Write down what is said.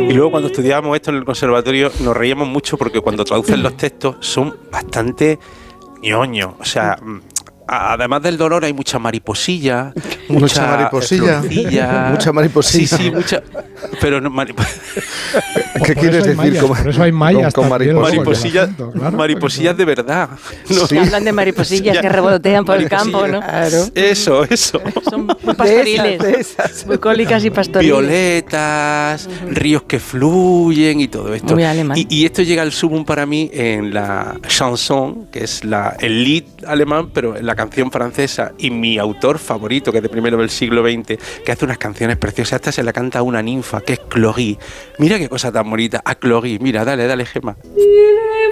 Y luego cuando estudiábamos esto en el conservatorio nos reíamos mucho porque cuando traducen los textos son bastante ñoños. O sea, además del dolor hay mucha mariposilla, mucha mariposilla, mucha mariposilla. Sí, mucha. Pero no, ¿qué quieres decir? Por eso hay mayas con mariposillas, claro, mariposillas de verdad. No, sí. Hablan de mariposillas que revolotean por el campo, ¿no? Claro. Eso. Son muy pastoriles, de esas. Bucólicas y pastoriles. Violetas, ríos que fluyen y todo esto. Muy alemán. Y esto llega al sumum para mí en la chanson, que es el lied alemán, pero en la canción francesa, y mi autor favorito, que es de primero del siglo XX, que hace unas canciones preciosas. Esta se la canta a una ninfa, que es Cloris. Mira qué cosa tan bonita, a Cloris. Mira, dale, Gemma.